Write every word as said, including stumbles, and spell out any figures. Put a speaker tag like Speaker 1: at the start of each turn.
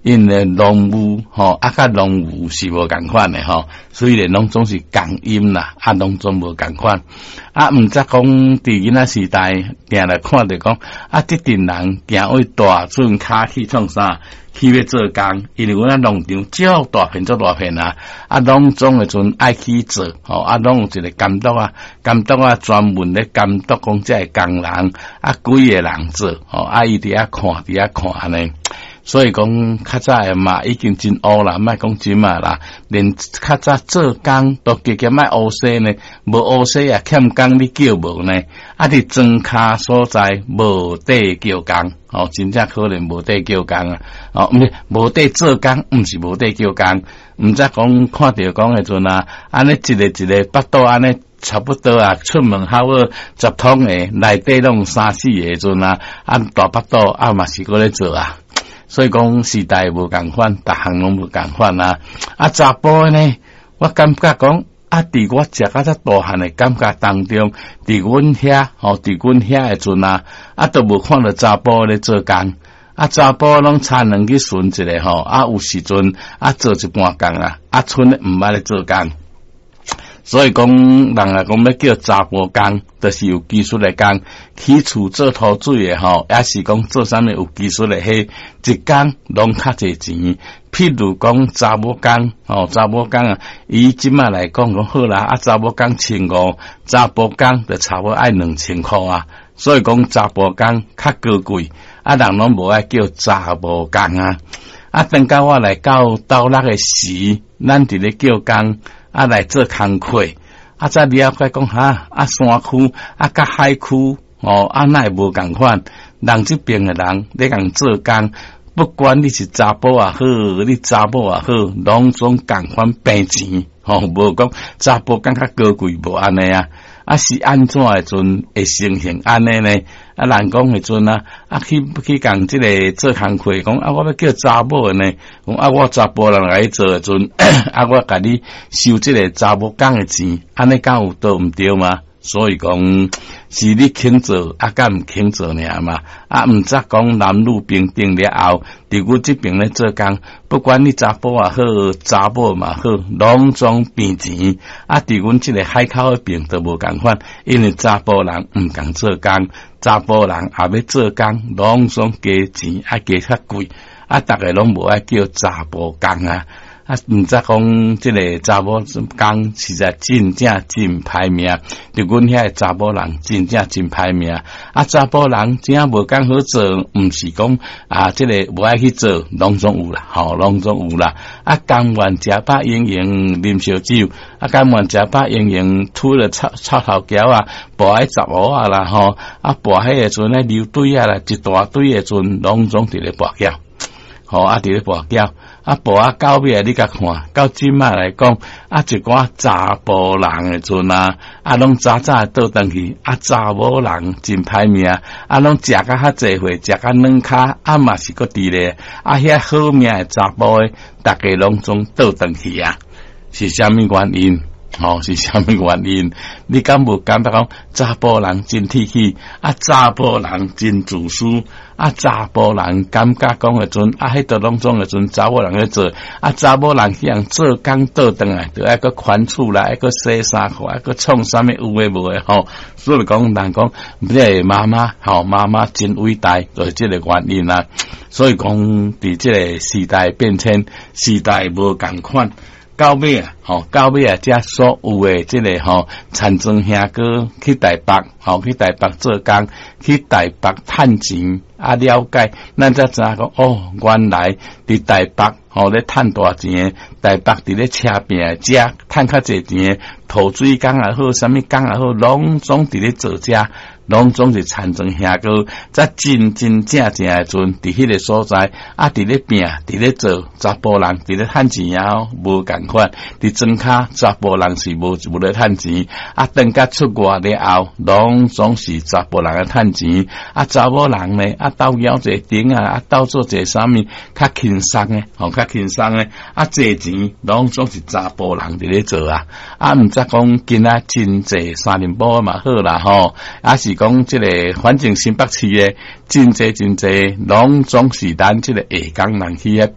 Speaker 1: 因为农务吼啊，甲农务是无共款的吼，所以咧拢总是共音啦，啊，拢总无共款。啊，毋则讲伫囡仔时代，定来看着讲啊，即阵人行为大准骹去创啥？去要做工，因为阮啊农场照大片做大片啊，啊拢总诶阵爱去做，吼啊拢有一个监督啊，监督啊专门咧监督讲即个工人啊几个人做，吼啊伊伫遐看伫遐看安尼。所以讲较早诶嘛已经真乌啦，莫讲真嘛啦，连较早做工都加加莫乌西呢，无乌西啊欠工你叫无呢，啊伫庄骹所在无地叫工，哦真正可能无地叫工啊，哦毋是无地做工，毋是无地叫工，毋则讲看着讲迄阵啊，安尼一个一个巴肚安尼差不多啊，出门口个十通诶，内底拢三四个阵啊，啊大巴肚啊嘛是搁咧做啊。所以讲时代无共款，逐项拢无共款啊！啊，查甫呢，我感觉讲啊，伫我食啊只大汉的感觉当中，伫阮遐吼，伫阮遐诶阵啊，啊都无看到查甫咧做工，啊查甫拢差两去巡一个吼，啊有时阵啊做一半工啊，啊剩咧毋捌咧做工。所以讲，人啊讲要叫查甫工，就是有技术的工，起厝做土水的吼，也是讲做啥物有技术的迄一工拢较侪钱。譬如讲查某工，吼查某工啊，伊即摆来讲讲好啦，啊查某工千五，查甫工就差不多爱两千块啊。所以讲查甫工较高贵，啊人拢无爱叫查甫工啊。啊等到我来到到那个时，咱伫咧叫工。啊，来做工课，啊，才了解讲哈，啊，山区啊，甲海区哦，啊，那也无共款。人这边的人咧共做工，不管你是查甫也好，你查某也好，拢总共款平钱，吼、哦，无讲查甫更较高贵无安尼啊。啊，是安怎诶阵会成形安尼呢？啊，人讲诶阵啊，啊去去共即个做工课，讲啊，我要叫查某诶呢，讲啊，我查甫人来做诶阵，啊，我甲你收即个查某工诶钱，安尼敢有对毋对嘛？所以讲是你肯做，啊，敢毋肯做尔嘛？啊，毋则讲男女平等了后，伫阮这边咧做工，不管你查甫也好，查某嘛好，拢总变钱。啊，伫阮这个海口诶边都无共款，因为查甫人毋共做工，查甫人也要做工，拢总加钱，啊加较贵，啊，逐个拢无爱叫查甫工啊。啊，毋则讲即个查某工实在真正真歹命，伫阮遐个查某人真正真歹命。啊，查甫人真正无工好做，毋是讲啊，即、这个无爱去做，拢总有啦，吼，拢总有啦。啊，甘愿食饱盈盈啉烧酒，啊，甘愿食饱盈盈吐了臭臭头条啊，跋迄十乌啊啦，吼，啊，跋迄个阵咧流堆啊啦，一大堆个阵，拢总伫咧跋筊，吼，啊，伫咧跋筊。啊，无啊，到尾你甲看，到即摆来讲，啊，一寡查甫人诶阵啊，啊，拢早早倒转去，啊，查某人真歹命，啊，拢食甲较济岁，食甲软骹，啊嘛是搁伫咧，啊，遐好命诶查甫诶，逐个拢总倒转去啊，是啥物原因？哦，是啥物原因？你敢无感觉讲查甫人真铁气，啊，查甫人真自私，啊，查甫人感觉讲诶阵，啊，迄个拢总诶阵，查某人咧做，啊，查某人去人做工倒转来，着爱个款厝啦，爱个洗衫裤，爱个创啥物有诶无诶吼。所以讲人讲，即个妈妈吼，妈妈真伟大，就是即个原因啦。所以讲，伫即个时代变迁，时代无共款。到尾啊，吼，到尾啊，遮所有诶，即个吼，田庄兄哥去台北，吼，去台北做工，去台北趁钱，啊，了解，咱才知影讲，哦，原来伫台北，吼，咧趁大钱，台北伫咧车边遮趁较济钱，土水工也好，啥物工也好，拢总伫咧做遮。拢总是田庄兄哥，则真真正正诶阵，伫迄个所在，啊，伫咧拼，伫咧做，查甫人伫咧趁钱啊，无共款。伫庄骹，查甫人是无无咧趁钱，啊，等甲出外了后，拢总是查甫人咧趁钱，啊，查某人呢，啊，斗枵一顶啊，啊，斗做一啥物较轻松诶，吼，较轻松诶，啊，济钱拢总是查甫人伫咧做啊，啊，毋则讲今仔真济三零宝嘛好啦，吼，啊是。讲即个反正新北市诶，真济真济，拢总是咱即个下港人去诶